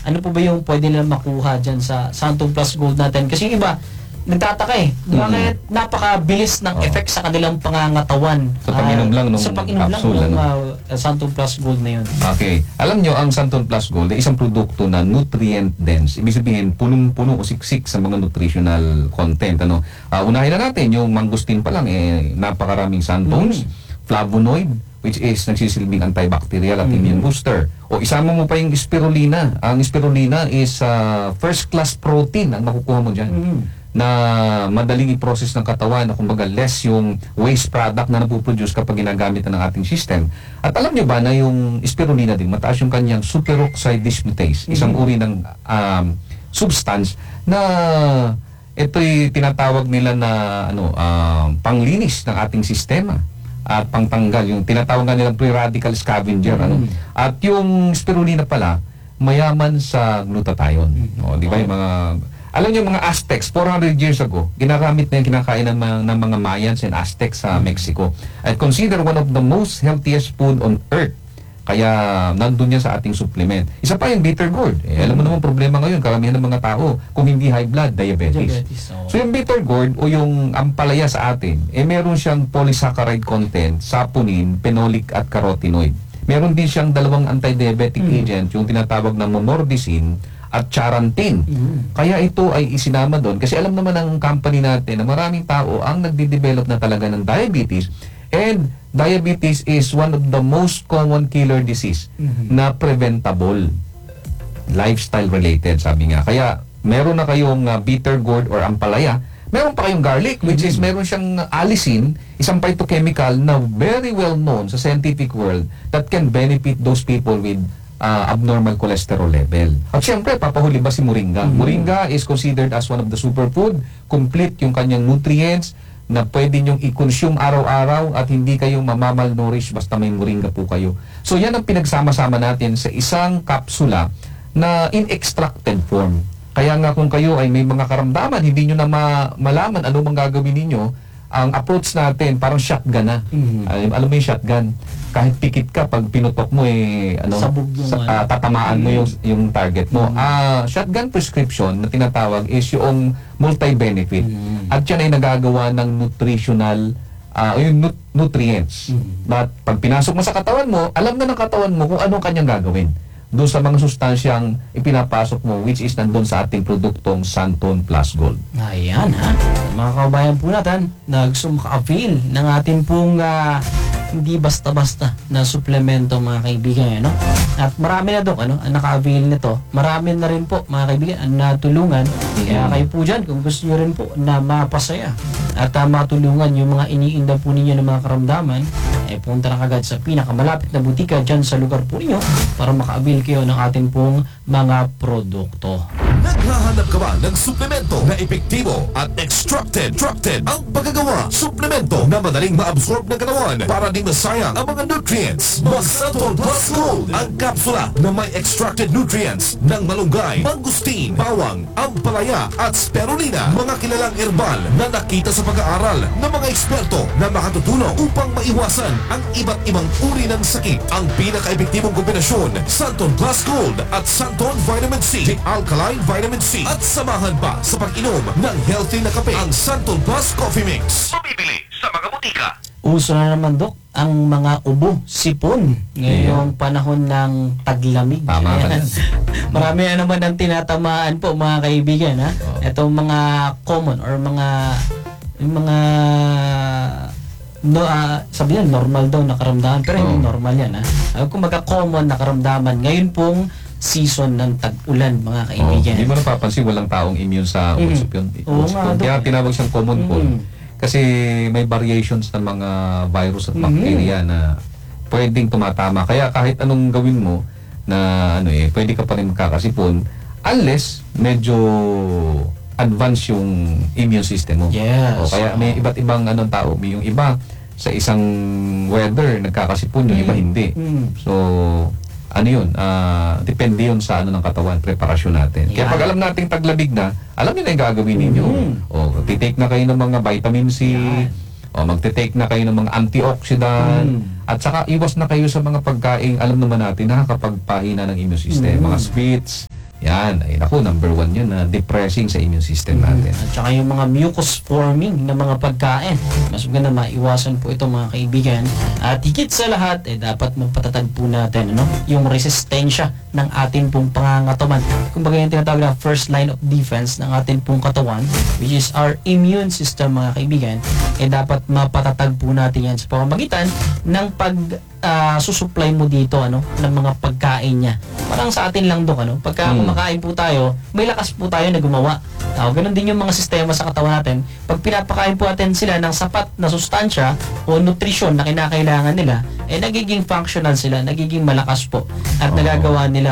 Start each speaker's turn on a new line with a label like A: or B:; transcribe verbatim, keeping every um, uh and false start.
A: ano po ba yung pwede nila makuha dyan sa Santon Plus Gold natin? Kasi yung iba, nagtataka eh. Bakit mm. napakabilis ng oh. effect sa kanilang pangangatawan?
B: Sa pag-inom uh, lang nung
A: sa pag-inom
B: capsule,
A: lang nung
B: ano?
A: uh, Santon Plus Gold na yun.
B: Okay. Alam nyo, ang Santon Plus Gold ay isang produkto na nutrient dense. Ibig sabihin, punong-puno o siksik sa mga nutritional content. Ano? Uh, unahin na natin, yung mangustin pa lang, eh, napakaraming santones, mm. flavonoid, which is nagsisilbing antibacterial at mm. immune booster. O isama mo pa yung spirulina. Ang spirulina is uh, first-class protein ang makukuha mo dyan. Mm. Na madaling i-process ng katawan, na kumbaga less yung waste product na napuproduce kapag ginagamit na ng ating system. At alam nyo ba na yung spirulina din, mataas yung kanyang superoxide dismutase, isang mm-hmm. uri ng um, substance na ito'y tinatawag nila na ano, uh, panglinis ng ating sistema at pangtanggal, yung tinatawag nga nilang free radical scavenger. Mm-hmm. Ano? At yung spirulina pala, mayaman sa glutathione. Mm-hmm. O, di ba yung mga... Alam niyo mga Aztecs, four hundred years ago, ginagamit na yung kinakain ng mga, ng mga Mayans and Aztecs sa Mexico. At consider one of the most healthiest food on earth. Kaya nandun yan sa ating supplement. Isa pa yung bitter gourd. Eh, alam mo naman problema ngayon, karamihan ng mga tao, kung hindi high blood, diabetes. diabetes oh. So yung bitter gourd o yung ampalaya sa atin, eh meron siyang polysaccharide content, saponin, phenolic at carotenoid. Meron din siyang dalawang anti-diabetic mm. agent, yung tinatawag na momordicin at charantin. Mm. Kaya ito ay isinama doon kasi alam naman ng company natin na maraming tao ang nagde-develop na talaga ng diabetes, and diabetes is one of the most common killer disease mm-hmm. na preventable, lifestyle related, sabi nga. Kaya meron na kayong uh, bitter gourd or ampalaya, meron pa kayong garlic, which mm-hmm. is meron siyang allicin, isang phytochemical na very well known sa scientific world that can benefit those people with Uh, abnormal cholesterol level. At syempre, papahuli ba si moringa? Mm-hmm. Moringa is considered as one of the superfood, complete yung kanyang nutrients na pwede nyong i-consume araw-araw at hindi kayong mamamalnourish basta may moringa po kayo. So yan ang pinagsama-sama natin sa isang kapsula na in extracted form. Kaya nga kung kayo ay may mga karamdaman, hindi nyo na ma malaman ano bang gagawin ninyo, ang approach natin parang shotgun na. Mm-hmm. Alam, alam mo yung shotgun, kahit pikit ka, pag pinutok mo eh, ano,
A: sabog yung,
B: sa, uh, tatamaan mm-hmm. mo yung, yung target mo. Mm-hmm. uh, shotgun prescription na tinatawag is yung multi-benefit. Mm-hmm. At yan ay nagagawa ng nutritional, uh, yung nut nutrients. Mm-hmm. But pag pinasok mo sa katawan mo, alam na ng katawan mo kung anong kanyang gagawin doon sa mga sustansyang ipinapasok mo, which is nandun sa ating produktong Santon Plus Gold.
A: Ayan ha. Mga kabayan po natin, na gusto maka-avail ng ating pong uh, hindi basta-basta na suplemento, mga kaibigan, no? At marami na doon, ano, ang naka-avail nito. Marami na rin po, mga kaibigan, ang natulungan. Kaya kayo po dyan, kung gusto nyo rin po na mapasaya at uh, matulungan yung mga iniinda po ninyo ng mga karamdaman, eh punta na kagad sa pinakamalapit na butika dyan sa lugar po ninyo para maka-avail kayo ng ating pong mga produkto.
C: Naghahanap ka ba ng suplemento na epektibo at extracted? Extracted ang paggagawa. Suplemento na madaling ma-absorb ng katawan para di masayang ang mga nutrients. Mas Santon Plus Gold, ang kapsula na may extracted nutrients ng malunggay, mangustin, bawang, ampalaya at spirulina. Mga kilalang herbal na nakita sa pag-aaral ng mga eksperto na makatutulong upang maiwasan ang iba't ibang uri ng sakit. Ang pinaka-epektibong kombinasyon, Santon Plus Gold at Santon Vitamin C, the Alkaline Vitamin C, at samahan pa sa pag-inom ng healthy na kape, ang Santon Plus Coffee Mix. Mabibili sa mga butika.
A: Uso na naman, Dok, ang mga ubo, sipon ngayong yeah. panahon ng taglamig.
B: Tama ka.
A: Marami na naman ang tinatamaan po, mga kaibigan, ha? Oh. Itong mga common or mga yung mga no, uh, sabi yan, normal daw na karamdaman, pero oh. hindi normal yan, ha? Uh, kung magka-common na karamdaman, ngayon pong season ng tag-ulan, mga kaibigan.
B: Oh, hindi mo napapansin, walang taong immune sa
A: mm.
B: usap yun.
A: Oo nga,
B: kaya tinawag siyang common cold. Mm. Kasi may variations ng mga virus at bacteria mm-hmm. na pwedeng tumatama. Kaya kahit anong gawin mo na ano eh, pwede ka pa rin magkakasipon unless medyo advance yung immune system mo.
A: Yes.
B: O kaya may iba't ibang anong tao. May yung iba sa isang weather nagkakasipon, yung mm. iba hindi. Mm. So, ano yun? Uh, depende yun sa ano ng katawan, preparasyon natin. Yeah. Kaya pag alam nating taglamig na, alam niyo na yung gagawin ninyo. Mm. O, titake na kayo ng mga vitamin C, yeah. o magtitake na kayo ng mga antioxidant, mm. at saka iwas na kayo sa mga pagkain, alam naman natin, nakakapagpahina ng immune system. Mm. Mga sweets, Yan, ay naku, number one yun na depressing sa immune system natin.
A: At saka yung mga mucus forming na mga pagkain. Mas maganda maiwasan po ito mga kaibigan. At higit sa lahat, eh, dapat mapatatag po natin ano? Yung resistensya ng ating pong pangangatawan. Kumbaga yung tinatawag na first line of defense ng ating pong katawan, which is our immune system mga kaibigan, eh dapat mapatatag po natin yan sa pamamagitan ng pag uh, susupply mo dito ano ng mga pagkain niya. Parang sa atin lang doon ano, pagka
B: Hmm.
A: kumakain po tayo, may lakas po tayo na gumawa. Uh, ganun din yung mga sistema sa katawan natin. Pag pinapakain po natin sila ng sapat na sustansya o nutrisyon na kinakailangan nila, eh nagiging functional sila, nagiging malakas po at
B: Oo.
A: nagagawa nila